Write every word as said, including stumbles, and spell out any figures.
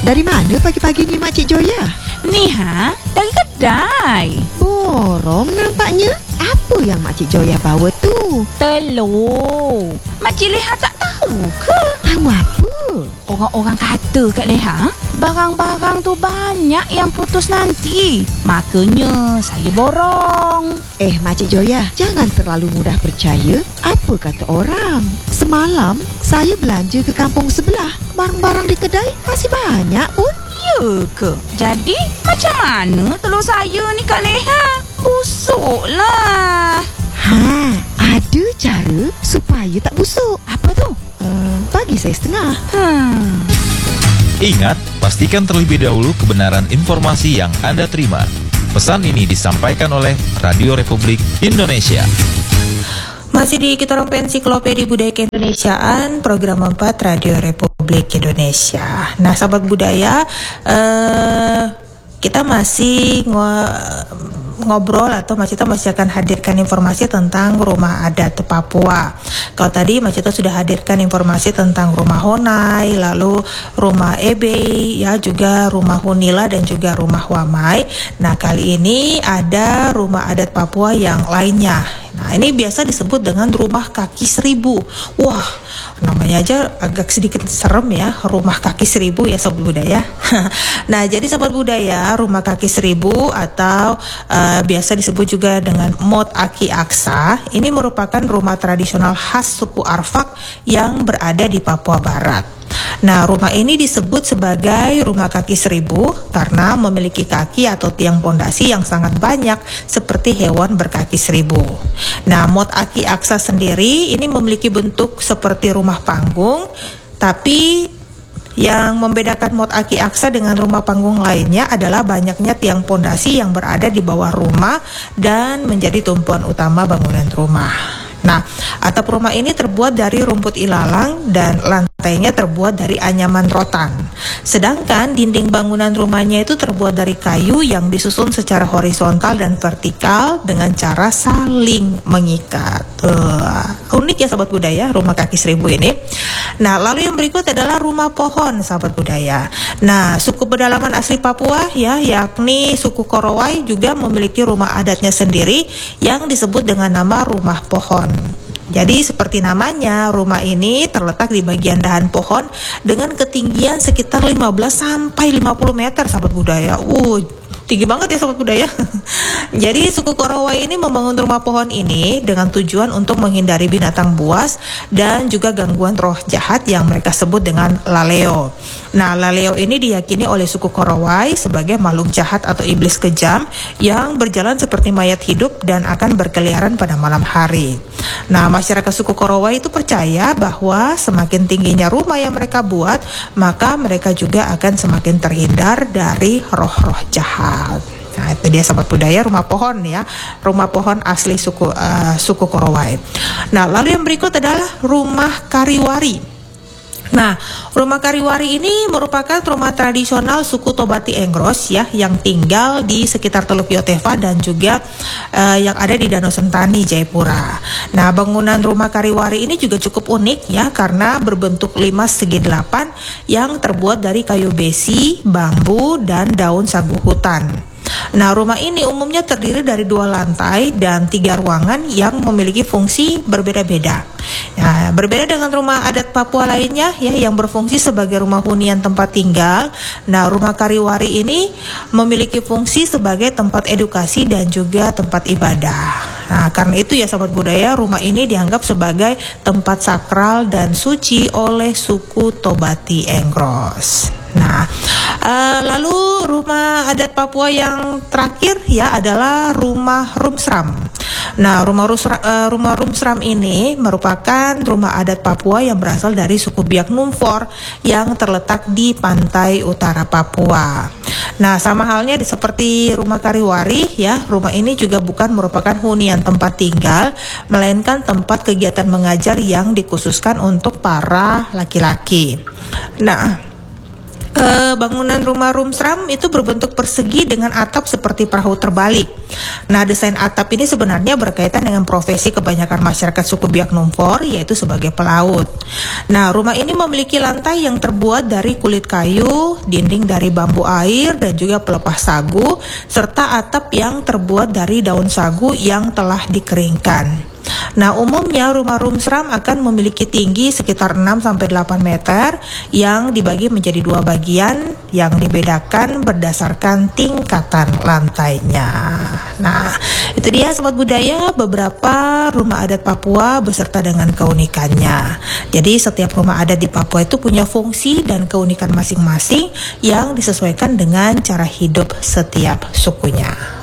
Dari mana pagi-pagi ni Makcik Joya? Ni ha, dari kedai. Borong nampaknya. Apa yang Makcik Joya bawa tu? Telur. Makcik Leha tak tahu ke? Tahu apa? Orang-orang kata kat Leha, barang-barang tu banyak yang putus nanti. Makanya saya borong. Eh Makcik Joya, jangan terlalu mudah percaya apa kata orang. Semalam saya belanja ke kampung sebelah. Barang-barang di kedai masih banyak pun. Ya ke? Jadi macam mana telur saya ni kat Leha? Busuk lah. Ha, ada cara supaya tak busuk. Apa tu? Uh, bagi saya setengah. Hmm. Ingat, pastikan terlebih dahulu kebenaran informasi yang Anda terima. Pesan ini disampaikan oleh Radio Republik Indonesia. Masih di kita orang Ensiklopedia Budaya Keindonesiaan, program empat Radio Republik Indonesia. Nah, sahabat budaya, uh, kita masih ngo- ngobrol atau Mas Cita masih akan hadirkan informasi tentang rumah adat Papua. Kalau tadi Mas Cita sudah hadirkan informasi tentang rumah Honai, lalu rumah Ebe, ya juga rumah Hunila dan juga rumah Wamai. Nah, kali ini ada rumah adat Papua yang lainnya. Nah, ini biasa disebut dengan rumah kaki seribu. Wah, namanya aja agak sedikit serem ya, rumah kaki seribu ya sahabat budaya. Nah, jadi sahabat budaya, rumah kaki seribu atau uh, biasa disebut juga dengan Mot Aki Aksa, ini merupakan rumah tradisional khas suku Arfak yang berada di Papua Barat. Nah, rumah ini disebut sebagai rumah kaki seribu karena memiliki kaki atau tiang pondasi yang sangat banyak seperti hewan berkaki seribu. Nah, Mot Aki Aksa sendiri ini memiliki bentuk seperti rumah panggung, tapi yang membedakan Mot Aki Aksa dengan rumah panggung lainnya adalah banyaknya tiang pondasi yang berada di bawah rumah dan menjadi tumpuan utama bangunan rumah. Nah, atap rumah ini terbuat dari rumput ilalang dan lantainya terbuat dari anyaman rotan. Sedangkan dinding bangunan rumahnya itu terbuat dari kayu yang disusun secara horizontal dan vertikal dengan cara saling mengikat. Uh, unik ya sahabat budaya, rumah kaki seribu ini. Nah, lalu yang berikut adalah rumah pohon sahabat budaya. Nah, suku pedalaman asli Papua ya, yakni suku Korowai juga memiliki rumah adatnya sendiri yang disebut dengan nama rumah pohon. Jadi seperti namanya, rumah ini terletak di bagian dahan pohon dengan ketinggian sekitar lima belas sampai lima puluh meter sahabat budaya. Uh, tinggi banget ya sahabat budaya. Jadi suku Korowai ini membangun rumah pohon ini dengan tujuan untuk menghindari binatang buas dan juga gangguan roh jahat yang mereka sebut dengan laleo. Nah, laleo ini diyakini oleh suku Korowai sebagai makhluk jahat atau iblis kejam yang berjalan seperti mayat hidup dan akan berkeliaran pada malam hari. Nah, masyarakat suku Korowai itu percaya bahwa semakin tingginya rumah yang mereka buat, maka mereka juga akan semakin terhindar dari roh-roh jahat. Nah, itu dia sahabat budaya, rumah pohon ya, rumah pohon asli suku uh, suku Korowai. Nah, lalu yang berikut adalah rumah Kariwari. Nah, rumah Kariwari ini merupakan rumah tradisional suku Tobati Engros ya, yang tinggal di sekitar Teluk Yotefa dan juga uh, yang ada di Danau Sentani, Jayapura. Nah, bangunan rumah Kariwari ini juga cukup unik ya, karena berbentuk lima segi delapan yang terbuat dari kayu besi, bambu, dan daun sagu hutan. Nah, rumah ini umumnya terdiri dari dua lantai dan tiga ruangan yang memiliki fungsi berbeda-beda. Nah, berbeda dengan rumah adat Papua lainnya ya, yang berfungsi sebagai rumah hunian tempat tinggal. Nah, rumah Kariwari ini memiliki fungsi sebagai tempat edukasi dan juga tempat ibadah. Nah, karena itu ya sahabat budaya, rumah ini dianggap sebagai tempat sakral dan suci oleh suku Tobati Engros. Nah, uh, lalu rumah adat Papua yang terakhir ya adalah rumah Rumsram. Nah, rumah Rusra, uh, rumah Rumsram ini merupakan rumah adat Papua yang berasal dari suku Biak Numfor yang terletak di pantai utara Papua. Nah, sama halnya seperti rumah Kariwari ya, rumah ini juga bukan merupakan hunian tempat tinggal, melainkan tempat kegiatan mengajar yang dikhususkan untuk para laki-laki. Nah, Uh, bangunan rumah Rumsram itu berbentuk persegi dengan atap seperti perahu terbalik. Nah, desain atap ini sebenarnya berkaitan dengan profesi kebanyakan masyarakat suku Biak Numfor, yaitu sebagai pelaut. Nah, rumah ini memiliki lantai yang terbuat dari kulit kayu, dinding dari bambu air, dan juga pelepah sagu, serta atap yang terbuat dari daun sagu yang telah dikeringkan. Nah, umumnya rumah Rumsram akan memiliki tinggi sekitar enam sampai delapan meter yang dibagi menjadi dua bagian yang dibedakan berdasarkan tingkatan lantainya. Nah, itu dia Sobat Budaya beberapa rumah adat Papua beserta dengan keunikannya. Jadi setiap rumah adat di Papua itu punya fungsi dan keunikan masing-masing yang disesuaikan dengan cara hidup setiap sukunya.